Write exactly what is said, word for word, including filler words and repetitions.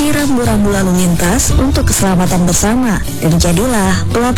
rambu-rambu lalu lintas untuk keselamatan bersama dan jadilah pelopor